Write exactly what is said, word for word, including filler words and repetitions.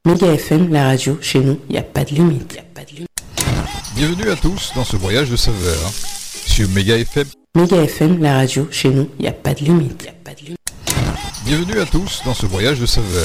Méga F M, la radio, chez nous, il n'y a pas de limite. Y a pas de limite. Bienvenue à tous dans ce voyage de saveurs sur Méga F M. Méga F M, la radio, chez nous, il n'y a pas de limite. Y a pas de limite. Bienvenue à tous dans ce voyage de saveurs